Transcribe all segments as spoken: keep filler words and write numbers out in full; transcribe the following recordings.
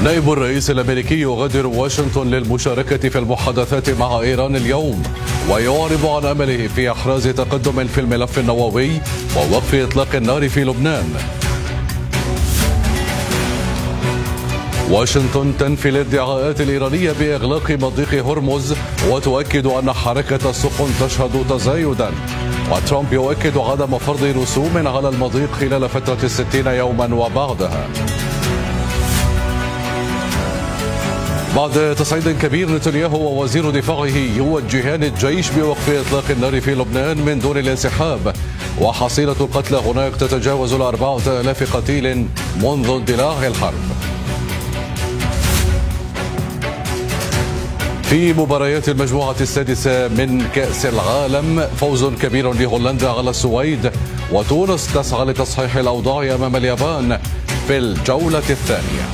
نائب الرئيس الأمريكي يغادر واشنطن للمشاركة في المحادثات مع إيران اليوم، ويعرب عن أمله في إحراز تقدم في الملف النووي ووقف إطلاق النار في لبنان. واشنطن تنفي الادعاءات الإيرانية بإغلاق مضيق هرمز وتؤكد أن حركة السخن تشهد تزايدا، وترامب يؤكد عدم فرض رسوم على المضيق خلال فترة الستين يوما وبعدها. بعد تصعيد كبير، نتنياهو ووزير دفاعه يوجهان الجيش بوقف إطلاق النار في لبنان من دون الانسحاب، وحصيلة القتلى هناك تتجاوز الأربعة آلاف قتيل منذ اندلاع الحرب. في مباريات المجموعة السادسة من كأس العالم، فوز كبير لهولندا على السويد، وتونس تسعى لتصحيح الأوضاع أمام اليابان في الجولة الثانية.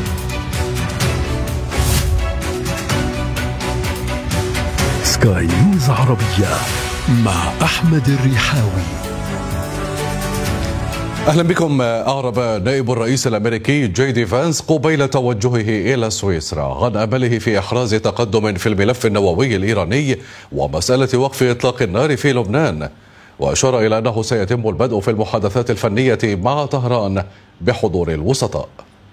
سكاي نيوز عربية مع أحمد الريحاوي. أهلا بكم. أعرب نائب الرئيس الأمريكي جي دي فانس قبيل توجهه إلى سويسرا عن أمله في إحراز تقدم في الملف النووي الإيراني ومسألة وقف إطلاق النار في لبنان، وأشار إلى أنه سيتم البدء في المحادثات الفنية مع طهران بحضور الوسطاء.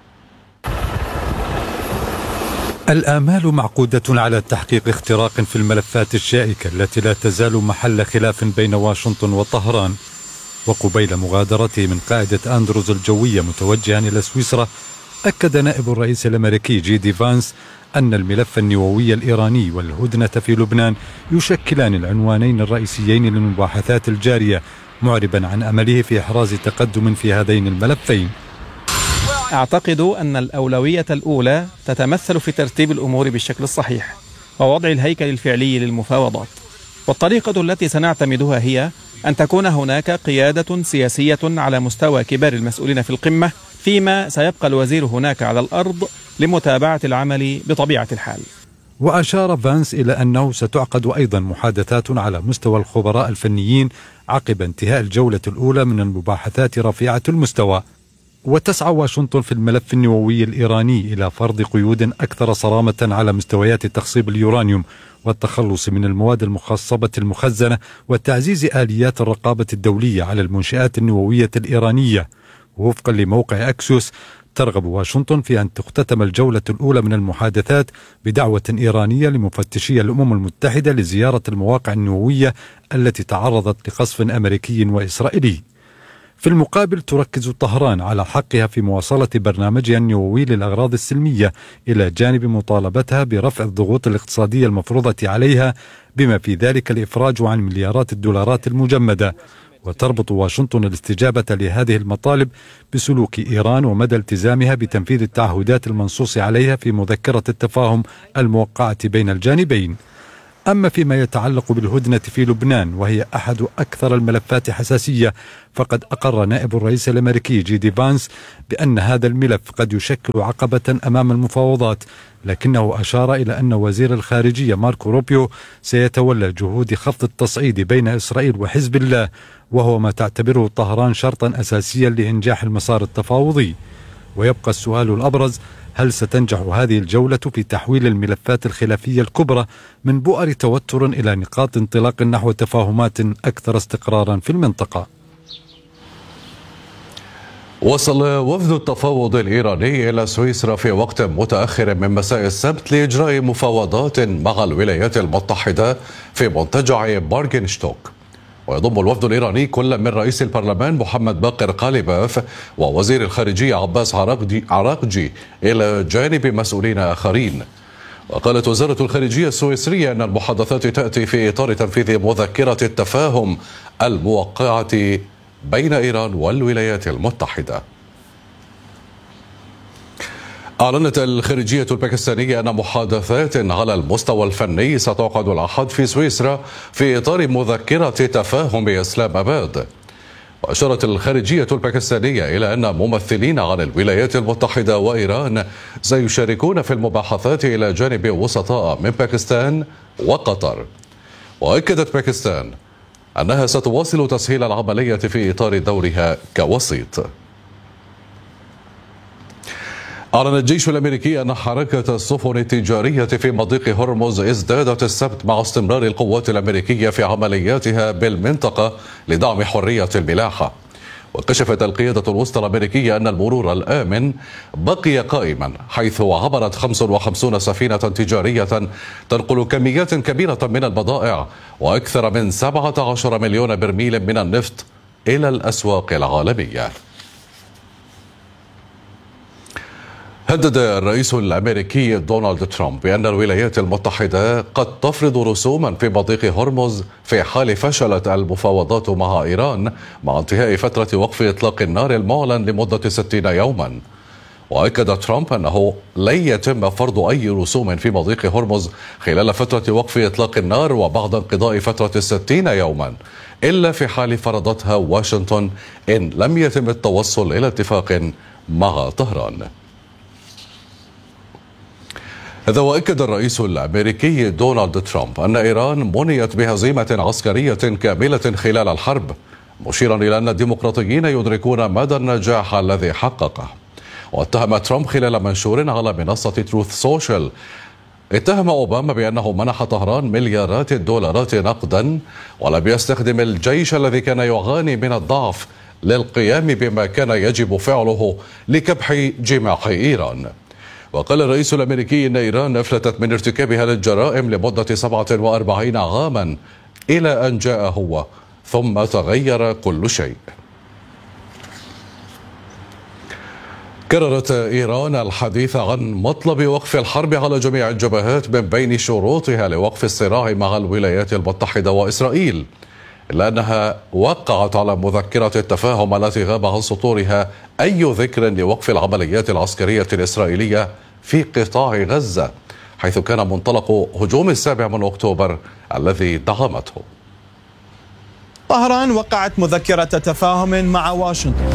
الآمال معقودة على تحقيق اختراق في الملفات الشائكة التي لا تزال محل خلاف بين واشنطن وطهران. وقبيل مغادرته من قاعدة أندروز الجوية متوجها إلى سويسرا، أكد نائب الرئيس الأمريكي جي دي فانس أن الملف النووي الإيراني والهدنة في لبنان يشكلان العنوانين الرئيسيين للمباحثات الجارية، معربا عن أمله في إحراز تقدم في هذين الملفين. أعتقد أن الأولوية الأولى تتمثل في ترتيب الأمور بالشكل الصحيح ووضع الهيكل الفعلي للمفاوضات، والطريقة التي سنعتمدها هي أن تكون هناك قيادة سياسية على مستوى كبار المسؤولين في القمة، فيما سيبقى الوزير هناك على الأرض لمتابعة العمل بطبيعة الحال. وأشار فانس إلى أنه ستعقد أيضا محادثات على مستوى الخبراء الفنيين عقب انتهاء الجولة الأولى من المباحثات رفيعة المستوى. وتسعى واشنطن في الملف النووي الإيراني إلى فرض قيود أكثر صرامة على مستويات تخصيب اليورانيوم والتخلص من المواد المخصبة المخزنة وتعزيز آليات الرقابة الدولية على المنشآت النووية الإيرانية. ووفقا لموقع أكسوس، ترغب واشنطن في أن تختتم الجولة الأولى من المحادثات بدعوة إيرانية لمفتشي الأمم المتحدة لزيارة المواقع النووية التي تعرضت لقصف أمريكي وإسرائيلي. في المقابل، تركز طهران على حقها في مواصلة برنامجها النووي للأغراض السلمية، إلى جانب مطالبتها برفع الضغوط الاقتصادية المفروضة عليها، بما في ذلك الإفراج عن مليارات الدولارات المجمدة. وتربط واشنطن الاستجابة لهذه المطالب بسلوك إيران ومدى التزامها بتنفيذ التعهدات المنصوص عليها في مذكرة التفاهم الموقعة بين الجانبين. أما فيما يتعلق بالهدنة في لبنان، وهي أحد أكثر الملفات حساسية، فقد أقر نائب الرئيس الأمريكي جي دي فانس بأن هذا الملف قد يشكل عقبة أمام المفاوضات، لكنه أشار إلى أن وزير الخارجية ماركو روبيو سيتولى جهود خفض التصعيد بين إسرائيل وحزب الله، وهو ما تعتبره طهران شرطا أساسيا لإنجاح المسار التفاوضي. ويبقى السؤال الأبرز: هل ستنجح هذه الجولة في تحويل الملفات الخلافية الكبرى من بؤر توتر إلى نقاط انطلاق نحو تفاهمات أكثر استقرارا في المنطقة؟ وصل وفد التفاوض الإيراني إلى سويسرا في وقت متأخر من مساء السبت لإجراء مفاوضات مع الولايات المتحدة في منتجع بارغنشتوك. ويضم الوفد الإيراني كل من رئيس البرلمان محمد باقر قاليباف ووزير الخارجية عباس عراقجي إلى جانب مسؤولين آخرين. وقالت وزارة الخارجية السويسرية أن المحادثات تأتي في إطار تنفيذ مذكرة التفاهم الموقعة بين إيران والولايات المتحدة. أعلنت الخارجية الباكستانية أن محادثات على المستوى الفني ستعقد الأحد في سويسرا في إطار مذكرة تفاهم إسلام آباد. وأشارت الخارجية الباكستانية إلى أن ممثلين عن الولايات المتحدة وإيران سيشاركون في المباحثات إلى جانب وسطاء من باكستان وقطر. وأكدت باكستان أنها ستواصل تسهيل العملية في إطار دورها كوسيط. أعلن الجيش الأمريكي أن حركة السفن التجارية في مضيق هرمز ازدادت السبت مع استمرار القوات الأمريكية في عملياتها بالمنطقة لدعم حرية الملاحة. وكشفت القيادة الوسطى الأمريكية أن المرور الآمن بقي قائما، حيث عبرت خمسة وخمسين سفينة تجارية تنقل كميات كبيرة من البضائع وأكثر من سبعة عشر مليون برميل من النفط إلى الأسواق العالمية. هدد الرئيس الأمريكي دونالد ترامب بأن الولايات المتحدة قد تفرض رسوما في مضيق هرمز في حال فشلت المفاوضات مع إيران مع انتهاء فترة وقف إطلاق النار المعلن لمدة ستين يوما. وأكد ترامب أنه لن يتم فرض أي رسوم في مضيق هرمز خلال فترة وقف إطلاق النار وبعد انقضاء فترة الستين يوما، إلا في حال فرضتها واشنطن إن لم يتم التوصل إلى اتفاق مع طهران. هذا وأكد الرئيس الأمريكي دونالد ترامب أن إيران منيت بهزيمة عسكرية كاملة خلال الحرب، مشيرا إلى أن الديمقراطيين يدركون مدى النجاح الذي حققه. واتهم ترامب خلال منشور على منصة تروث سوشيال اتهم أوباما بأنه منح طهران مليارات الدولارات نقدا ولم يستخدم الجيش الذي كان يعاني من الضعف للقيام بما كان يجب فعله لكبح جماح إيران. وقال الرئيس الأمريكي إن إيران أفلتت من ارتكابها للجرائم لمدة سبعة وأربعين عاما إلى أن جاء هو ثم تغير كل شيء. كررت إيران الحديث عن مطلب وقف الحرب على جميع الجبهات من بين شروطها لوقف الصراع مع الولايات المتحدة وإسرائيل، إلا أنها وقعت على مذكرة التفاهم التي غاب عن سطورها أي ذكر لوقف العمليات العسكرية الإسرائيلية في قطاع غزة، حيث كان منطلق هجوم السابع من أكتوبر الذي دعمته. طهران وقعت مذكرة تفاهم مع واشنطن،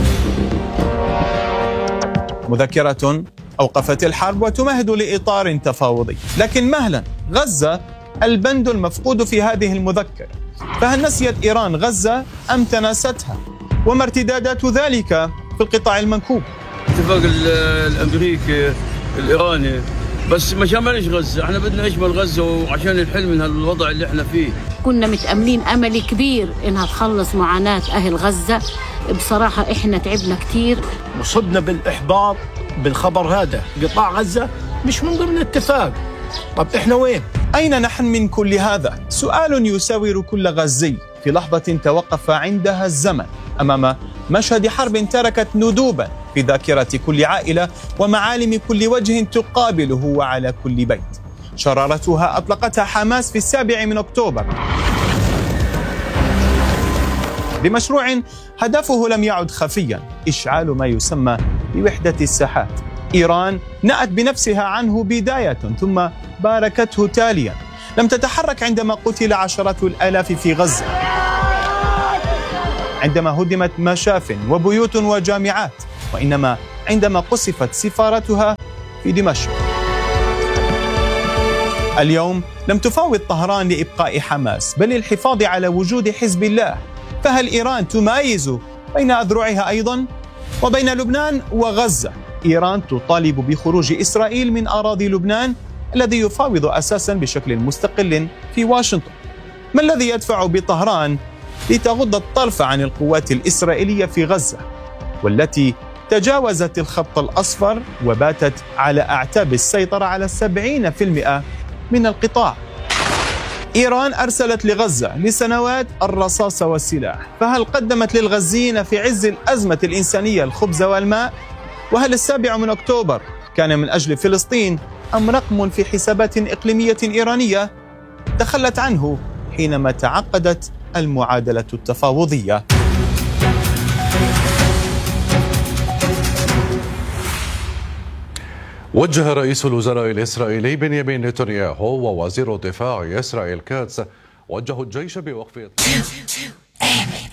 مذكرة أوقفت الحرب وتمهد لإطار تفاوضي. لكن مهلا، غزة البند المفقود في هذه المذكرة، فهل نسيت إيران غزة أم تناستها؟ وما ارتدادات ذلك في القطاع المنكوب؟ اتفاق الأمريكي الإيراني بس ما شملش غزة، احنا بدنا نشمل غزة وعشان نحل من الوضع اللي احنا فيه. كنا متأملين أمل كبير إنها تخلص معاناة أهل غزة. بصراحة إحنا تعبنا كتير، وصبنا بالإحباط بالخبر هذا. قطاع غزة مش من ضمن الاتفاق، طب إحنا وين؟ أين نحن من كل هذا؟ سؤال يساور كل غزي في لحظة توقف عندها الزمن أمام مشهد حرب تركت ندوبا في ذاكرة كل عائلة ومعالم كل وجه تقابله وعلى كل بيت. شرارتها أطلقتها حماس في السابع من أكتوبر بمشروع هدفه لم يعد خفيا، إشعال ما يسمى بوحدة الساحات. إيران نأت بنفسها عنه بداية ثم باركته تاليا. لم تتحرك عندما قتل عشرات الآلاف في غزة، عندما هدمت مشاف وبيوت وجامعات، وإنما عندما قصفت سفارتها في دمشق. اليوم لم تفاوض طهران لإبقاء حماس بل الحفاظ على وجود حزب الله. فهل إيران تمايز بين أذرعها أيضا؟ وبين لبنان وغزة، إيران تطالب بخروج إسرائيل من أراضي لبنان الذي يفاوض أساسا بشكل مستقل في واشنطن. ما الذي يدفع بطهران لتغض الطرف عن القوات الإسرائيلية في غزة والتي تجاوزت الخط الأصفر وباتت على أعتاب السيطرة على سبعين بالمئة من القطاع؟ إيران أرسلت لغزة لسنوات الرصاص والسلاح، فهل قدمت للغزيين في عز الأزمة الإنسانية الخبز والماء؟ وهل السابع من أكتوبر كان من أجل فلسطين أم رقم في حسابات إقليمية إيرانية تخلت عنه حينما تعقدت المعادلة التفاوضية؟ وجه رئيس الوزراء الإسرائيلي بنيامين نتنياهو ووزير الدفاع إسرائيل كاتس وجهوا الجيش بوقف